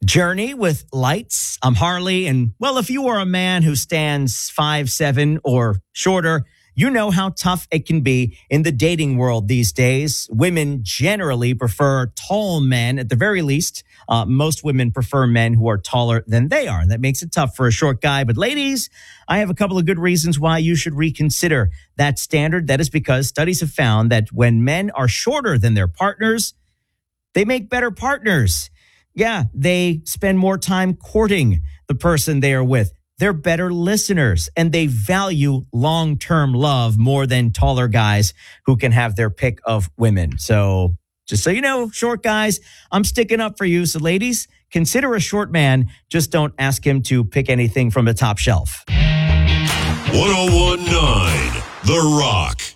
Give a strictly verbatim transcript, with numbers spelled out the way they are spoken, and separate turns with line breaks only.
Journey with Lights. I'm Harley. And well, if you are a man who stands five seven or shorter, you know how tough it can be in the dating world these days. Women generally prefer tall men at the very least. Uh, most women prefer men who are taller than they are. That makes it tough for a short guy. But ladies, I have a couple of good reasons why you should reconsider that standard. That is because studies have found that when men are shorter than their partners, they make better partners. Yeah, they spend more time courting the person they are with. They're better listeners, and they value long-term love more than taller guys who can have their pick of women. So just so you know, short guys, I'm sticking up for you. So ladies, consider a short man. Just don't ask him to pick anything from the top shelf.
one oh one point nine The Rock.